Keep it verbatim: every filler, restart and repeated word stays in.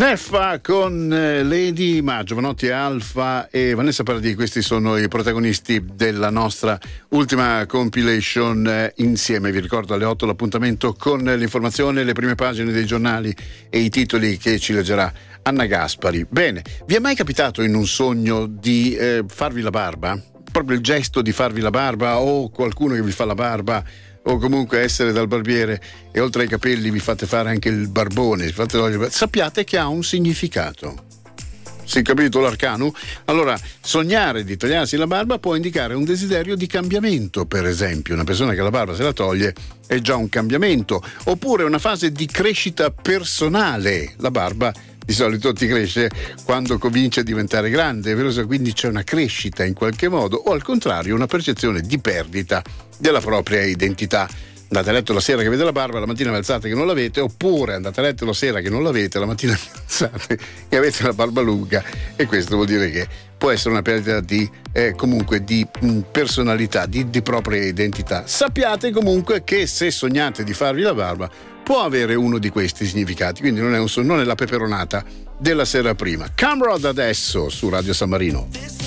Neffa con eh, Lady Ma, Giovanotti Alfa e Vanessa Paradis. Questi sono i protagonisti della nostra ultima compilation eh, insieme. Vi ricordo alle otto l'appuntamento con l'informazione, le prime pagine dei giornali e i titoli che ci leggerà Anna Gaspari. Bene, vi è mai capitato in un sogno di eh, farvi la barba? Proprio il gesto di farvi la barba, o qualcuno che vi fa la barba, o comunque essere dal barbiere e oltre ai capelli vi fate fare anche il barbone, fate... sappiate che ha un significato. Si è capito l'arcano? Allora, sognare di tagliarsi la barba può indicare un desiderio di cambiamento, per esempio. Una persona che la barba se la toglie è già un cambiamento, oppure una fase di crescita personale. La barba di solito ti cresce quando comincia a diventare grande, vero? Quindi c'è una crescita in qualche modo, o al contrario una percezione di perdita della propria identità. Andate a letto la sera che avete la barba, la mattina vi alzate che non l'avete, oppure andate a letto la sera che non l'avete, la mattina vi alzate che avete la barba lunga, e questo vuol dire che può essere una perdita di eh, comunque di mh, personalità, di, di propria identità. Sappiate comunque che se sognate di farvi la barba può avere uno di questi significati, quindi non è, un, non è la peperonata della sera prima. Camrod adesso su Radio San Marino.